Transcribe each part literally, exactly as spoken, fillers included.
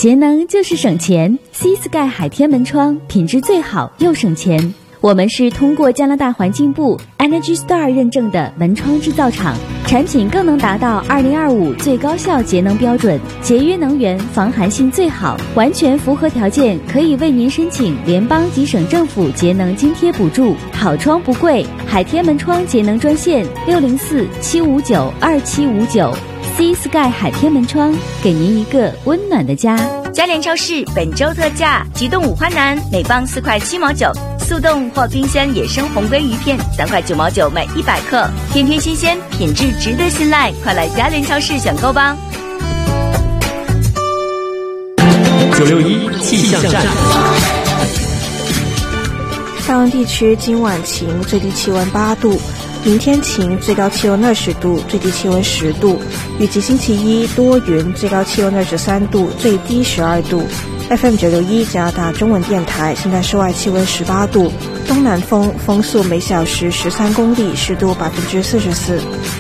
节能就是省钱 ，Sea Sky 海天门窗品质最好又省钱。我们是通过加拿大环境部 Energy Star 认证的门窗制造厂，产品更能达到二零二五最高效节能标准，节约能源，防寒性最好，完全符合条件，可以为您申请联邦及省政府节能津贴补助。好窗不贵，海天门窗节能专线六零四七五九二七五九。Sea Sky 海天门窗，给您一个温暖的家。 家联超市本周特价，急冻五花腩每磅四块七毛九，速冻或冰鲜野生红鲑鱼片三块九毛九每一百克，天天新鲜，品质值得信赖，快来家联超市选购吧。 九六一气象站。 大温地区今晚晴，最低气温八度。明天晴，最高气温二十度，最低气温十度。预计星期一多云，最高气温二十三度，最低十二度。F M 九六一加拿大中文电台，现在室外气温十八度，东南风，风速每小时十三公里，湿度百分之四十四。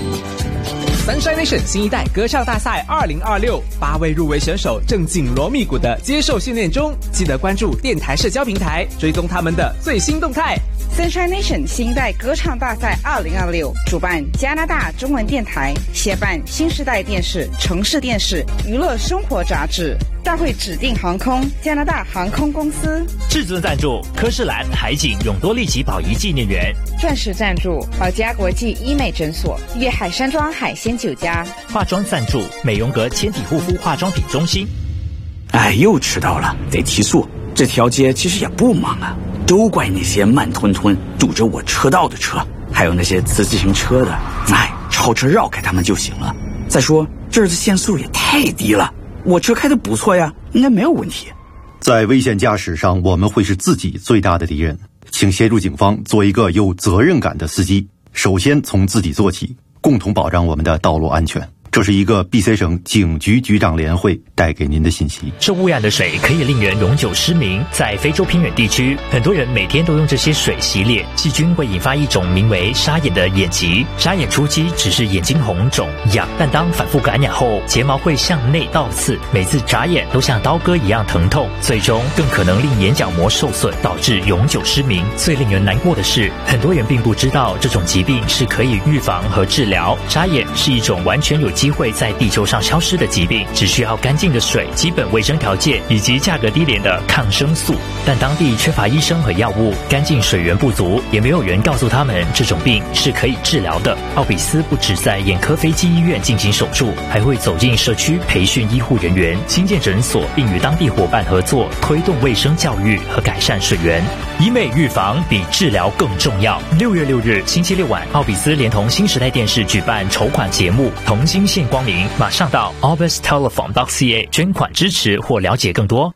Sunshine Nation 新一代歌唱大赛二零二六，八位入围选手正紧锣密鼓的接受训练中，记得关注电台社交平台，追踪他们的最新动态。 Sunshine Nation 新一代歌唱大赛二零二六，主办加拿大中文电台，协办新时代电视、城市电视、娱乐生活杂志。大会指定航空加拿大航空公司， 至尊赞助科士兰海景永多利奇宝仪纪念园， 钻石赞助宝嘉国际医美诊所、粤海山庄海鲜酒家， 化妆赞助美容阁纤体护肤化妆品中心。 哎，又迟到了，得提速。这条街其实也不忙啊，都怪那些慢吞吞堵着我车道的车，还有那些骑自行车的，哎，超车绕开他们就行了。再说这儿的限速也太低了，我车开得不错呀，应该没有问题。 在危险驾驶上，我们会是自己最大的敌人，请协助警方做一个有责任感的司机，首先从自己做起，共同保障我们的道路安全。这是一个 B C 省警局局长联会带给您的信息。 这污染的水可以令人永久失明，在非洲偏远地区，很多人每天都用这些水洗脸，细菌会引发一种名为沙眼的眼疾。沙眼初期只是眼睛红肿痒，但当反复感染后，睫毛会向内倒刺，每次眨眼都像刀割一样疼痛，最终更可能令眼角膜受损，导致永久失明。最令人难过的是，很多人并不知道这种疾病是可以预防和治疗。沙眼是一种完全有机会在地球上消失的疾病，只需要干净的水、基本卫生条件以及价格低廉的抗生素。但当地缺乏医生和药物，干净水源不足，也没有人告诉他们这种病是可以治疗的。奥比斯不只在眼科飞机医院进行手术，还会走进社区培训医护人员、新建诊所，并与当地伙伴合作，推动卫生教育和改善水源。医美预防比治疗更重要。六月六日星期六晚，奥比斯连同新时代电视举办筹款节目《同心献光明》，马上到 albis telephone dot c a 捐款支持或了解更多。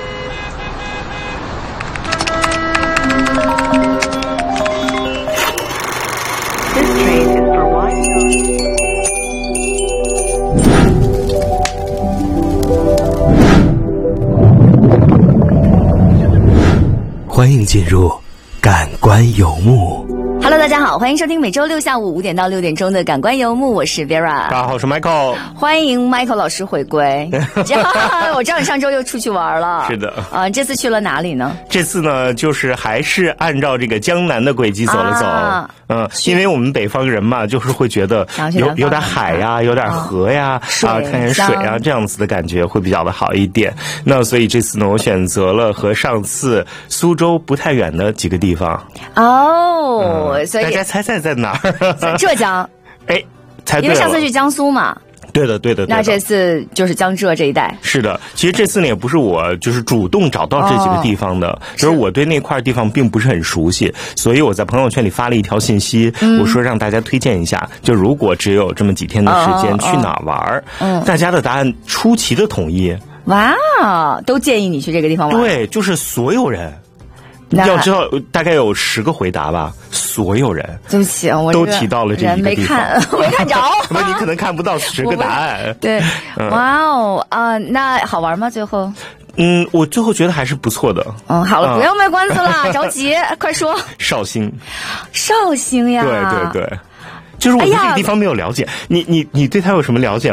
欢迎进入感官游牧。 Hello， 大家好，欢迎收听每周六下午五点到六点钟的感官游牧，我是 Vera。 大家好，我是 Michael。 欢迎 Michael 老师回归。我知道你上周又出去玩了。 是的。 啊、呃，这次去了哪里呢？ 这次呢，就是还是按照这个江南的轨迹走了走。啊、嗯，因为我们北方人嘛，就是会觉得有有点海呀，有点河呀，啊，啊看见水啊，这样子的感觉会比较的好一点。那所以这次呢，我选择了和上次苏州不太远的几个地方。 哦。嗯所以大家猜猜在哪儿？ 浙江。 哎，猜对了。 因为上次去江苏嘛。 对的，对的。 那这次就是江浙这一带。 是的，其实这次呢也不是我就是主动找到这几个地方的，哦、就是我对那块地方并不是很熟悉，所以我在朋友圈里发了一条信息，嗯、我说让大家推荐一下，就如果只有这么几天的时间，哦、去哪玩？嗯，大家的答案出奇的统一。 哇，都建议你去这个地方玩。 对，就是所有人。要知道，大概有十个回答吧，所有人对不起，我都提到了这一个地方， 没看，没看着。 那你可能看不到十个答案。 对，嗯、哇哦啊、呃，那好玩吗？最后？ 嗯，我最后觉得还是不错的。 嗯，好了，不要卖关子了，着急，快说。 绍兴， 绍兴呀， 对对对，就是我对这个地方没有了解。你你你对它有什么了解